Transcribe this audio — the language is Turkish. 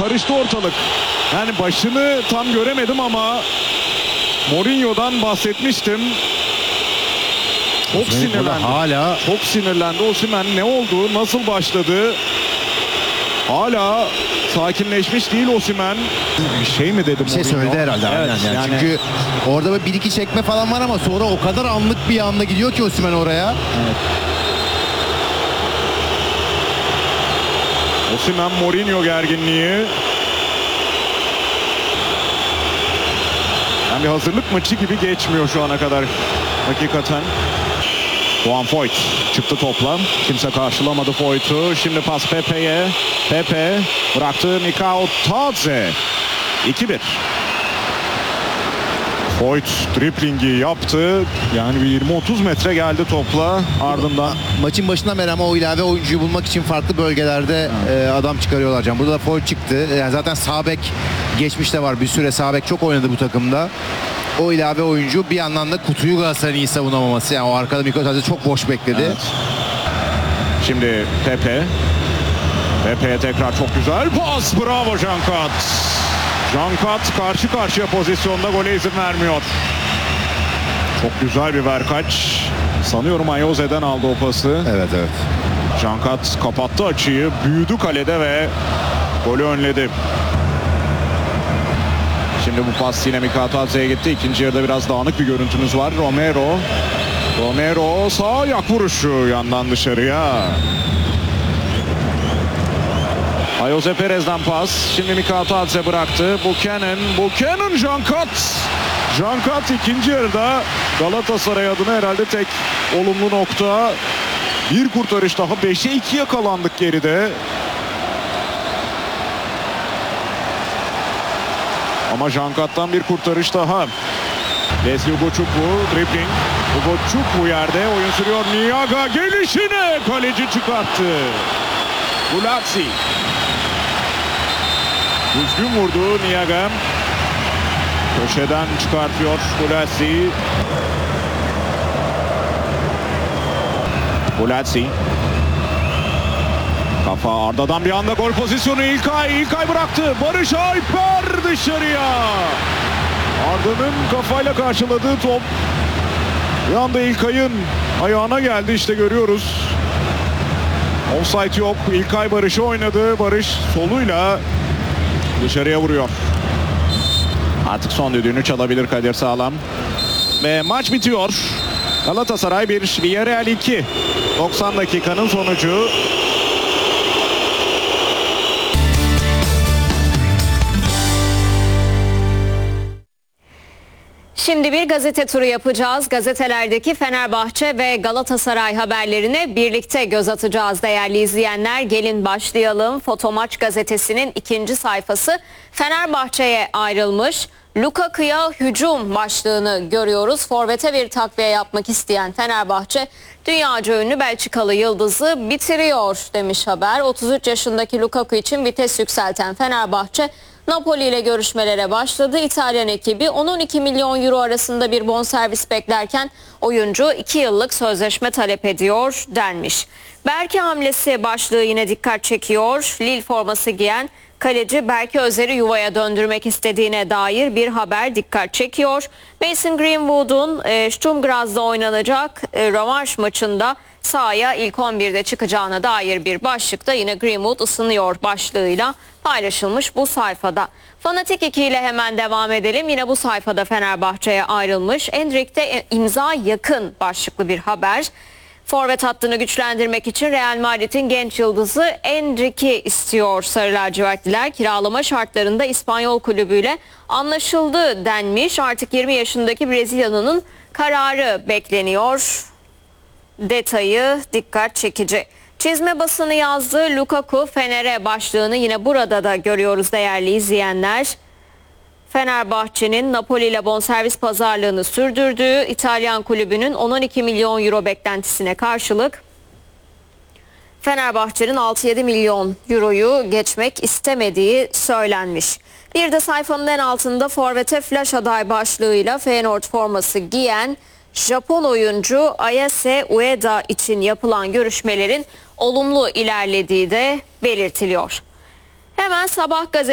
karıştı ortalık. Yani başını tam göremedim ama Mourinho'dan bahsetmiştim. Çok sinirlendi. Çok sinirlendi. Osimhen ne oldu? Nasıl başladı? Hala sakinleşmiş değil Osimhen. Bir şey mi dedi? Bir şey söyledi herhalde. Evet, yani. Çünkü orada bir iki çekme falan var ama sonra o kadar anlık bir anda gidiyor ki Osimhen oraya. Evet. Osimhen Mourinho gerginliği. Yani bir hazırlık maçı gibi geçmiyor şu ana kadar hakikaten. Juan Foyt çıktı topla. Kimse karşılamadı Foyt'u. Şimdi pas Pepe'ye. Pepe bıraktı Mikao Tadze. 2-1. Foyt driblingi yaptı. Yani bir 20-30 metre geldi topla ardından. Maçın başından beri ama o ilave oyuncuyu bulmak için farklı bölgelerde adam çıkarıyorlar can. Burada da Foyt çıktı. Yani zaten sağ bek geçmişte var. Bir süre sağ bek çok oynadı bu takımda. O ilave oyuncu bir yandan da kutuyu Galatasaray'ın iyi savunamaması. Yani o arkada Mikao Tadze çok boş bekledi. Evet. Şimdi Pepe. Pepe'ye tekrar çok güzel pas. Bravo Cankat. Cankat karşı karşıya pozisyonda gole izin vermiyor. Çok güzel bir verkaç. Sanıyorum Ayoze'den aldı o pası. Evet. Cankat kapattı açıyı. Büyüdü kalede ve golü önledi. Şimdi bu pas yine Mikao Tadze'ye gitti. İkinci yarıda biraz dağınık bir görüntümüz var. Romero sağ ayak vuruşu yandan dışarıya. Ayoze Perez'den pas. Şimdi Mikao Tadze bıraktı. Buchanan Cankat. Cankat ikinci yarıda Galatasaray adına herhalde tek olumlu nokta. Bir kurtarış daha. 5'e 2 yakalandık geride. Ama Cankat'tan bir kurtarış daha. Leslie Ugochukwu dribbling. Ugochukwu yerde oyun sürüyor. Niaga gelişine kaleci çıkarttı. Gulazzi. Düzgün vurdu Niaga. Köşeden çıkartıyor Gulazzi. Kafa Arda'dan bir anda gol pozisyonu İlkay bıraktı. Barış Alper dışarıya. Arda'nın kafayla karşıladığı top bir anda İlkay'ın ayağına geldi, işte görüyoruz. Offside yok. İlkay Barış'ı oynadı. Barış soluyla dışarıya vuruyor. Artık son düdüğünü çalabilir Kadir Sağlam. Ve maç bitiyor. Galatasaray 1, Villarreal 2. 90 dakikanın sonucu. Şimdi bir gazete turu yapacağız. Gazetelerdeki Fenerbahçe ve Galatasaray haberlerine birlikte göz atacağız değerli izleyenler. Gelin başlayalım. Fotomaç gazetesinin ikinci sayfası Fenerbahçe'ye ayrılmış. Lukaku'ya hücum başlığını görüyoruz. Forvet'e bir takviye yapmak isteyen Fenerbahçe dünyaca ünlü Belçikalı yıldızı bitiriyor demiş haber. 33 yaşındaki Lukaku için vites yükselten Fenerbahçe Napoli ile görüşmelere başladı. İtalyan ekibi 10-12 milyon euro arasında bir bonservis beklerken oyuncu 2 yıllık sözleşme talep ediyor denmiş. Berke hamlesi başlığı yine dikkat çekiyor. Lille forması giyen kaleci Berke Özer'i yuvaya döndürmek istediğine dair bir haber dikkat çekiyor. Mason Greenwood'un Sturm Graz'da oynanacak rövanş maçında sahaya ilk 11'de çıkacağına dair bir başlıkta yine Greenwood ısınıyor başlığıyla paylaşılmış bu sayfada. Fanatik 2 ile hemen devam edelim. Yine bu sayfada Fenerbahçe'ye ayrılmış. Endrick'te imza yakın başlıklı bir haber. Forvet hattını güçlendirmek için Real Madrid'in genç yıldızı Endrick'i istiyor Sarı lacivertliler. Kiralama şartlarında İspanyol kulübüyle anlaşıldı denmiş. Artık 20 yaşındaki Brezilyalı'nın kararı bekleniyor. Detayı dikkat çekici. Çizme basını yazdı. Lukaku Fener'e başlığını yine burada da görüyoruz değerli izleyenler. Fenerbahçe'nin Napoli ile bonservis pazarlığını sürdürdüğü İtalyan kulübünün 10-12 milyon euro beklentisine karşılık Fenerbahçe'nin 6-7 milyon euroyu geçmek istemediği söylenmiş. Bir de sayfanın en altında forvete flash aday başlığıyla Feyenoord forması giyen Japon oyuncu Ayase Ueda için yapılan görüşmelerin olumlu ilerlediği de belirtiliyor. Hemen Sabah gazetesi